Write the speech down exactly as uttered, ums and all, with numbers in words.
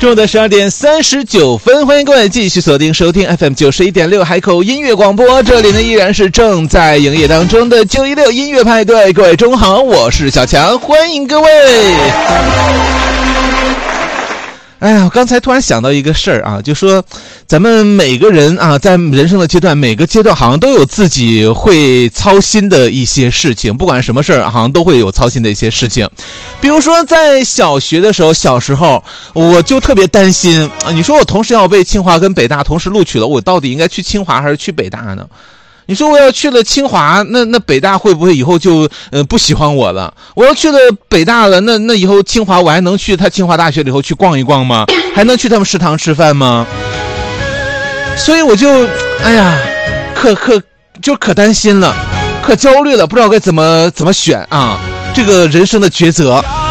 中午的十二点三十九分，欢迎各位继续锁定收听 F M 九十一点六海口音乐广播，这里呢依然是正在营业当中的九一六音乐派对。各位中午好，我是小强，欢迎各位。哎呀，我刚才突然想到一个事儿啊，就说咱们每个人啊，在人生的阶段，每个阶段好像都有自己会操心的一些事情，不管什么事儿，好像都会有操心的一些事情。比如说在小学的时候，小时候我就特别担心啊，你说我同时要被清华跟北大同时录取了，我到底应该去清华还是去北大呢？你说我要去了清华，那那北大会不会以后就呃不喜欢我了？我要去了北大了，那那以后清华我还能去他清华大学里头去逛一逛吗？还能去他们食堂吃饭吗？所以我就哎呀，可可就可担心了，可焦虑了，不知道该怎么怎么选啊，这个人生的抉择。